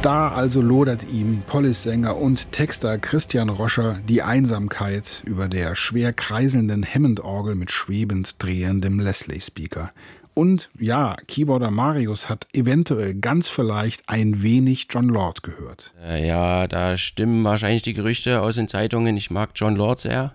Da also lodert ihm Police-Sänger und Texter Christian Roscher die Einsamkeit über der schwer kreiselnden Hammond-Orgel mit schwebend drehendem Leslie-Speaker. Und ja, Keyboarder Marius hat eventuell ganz vielleicht ein wenig Jon Lord gehört. Ja, da stimmen wahrscheinlich die Gerüchte aus den Zeitungen. Ich mag Jon Lord sehr.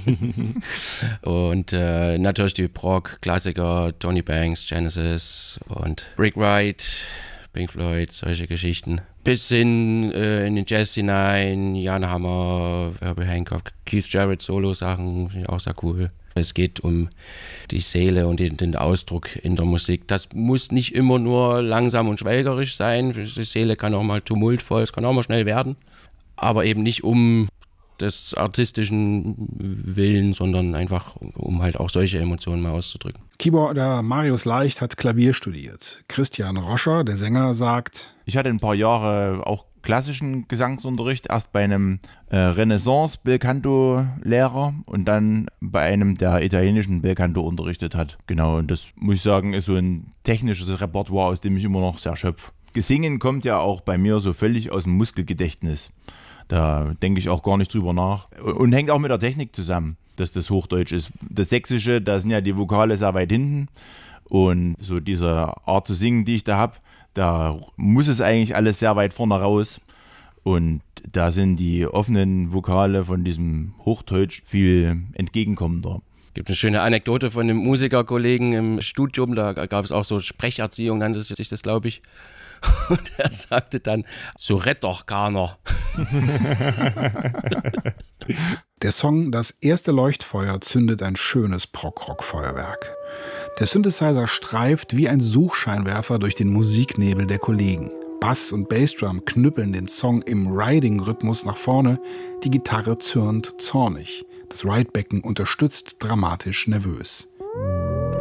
Und natürlich die Prog-Klassiker, Tony Banks, Genesis und Rick Wright, Pink Floyd, solche Geschichten. Bis hin in den Jazz hinein, Jan Hammer, Herbie Hancock, Keith Jarrett, Solo-Sachen, finde ich auch sehr cool. Es geht um die Seele und den Ausdruck in der Musik. Das muss nicht immer nur langsam und schwelgerisch sein. Die Seele kann auch mal tumultvoll, es kann auch mal schnell werden. Aber eben nicht um des artistischen Willen, sondern einfach, um halt auch solche Emotionen mal auszudrücken. Keyboarder Marius Leicht hat Klavier studiert. Christian Roscher, der Sänger, sagt: Ich hatte ein paar Jahre auch klassischen Gesangsunterricht, erst bei einem Renaissance-Belcanto-Lehrer und dann bei einem, der italienischen Belcanto unterrichtet hat. Genau, und das, muss ich sagen, ist so ein technisches Repertoire, aus dem ich immer noch sehr schöpfe. Gesingen kommt ja auch bei mir so völlig aus dem Muskelgedächtnis. Da denke ich auch gar nicht drüber nach. Und hängt auch mit der Technik zusammen, dass das Hochdeutsch ist. Das Sächsische, da sind ja die Vokale sehr weit hinten. Und so diese Art zu singen, die ich da habe, da muss es eigentlich alles sehr weit vorne raus. Und da sind die offenen Vokale von diesem Hochdeutsch viel entgegenkommender. Es gibt eine schöne Anekdote von einem Musikerkollegen im Studium, da gab es auch so Sprecherziehung, nannte sich das, glaube ich. Und er sagte dann, so rett doch keiner. Der Song Das erste Leuchtfeuer zündet ein schönes Prog-Rock-Feuerwerk. Der Synthesizer streift wie ein Suchscheinwerfer durch den Musiknebel der Kollegen. Bass und Bassdrum knüppeln den Song im Riding-Rhythmus nach vorne, die Gitarre zürnt zornig. Das Ridebecken unterstützt dramatisch nervös.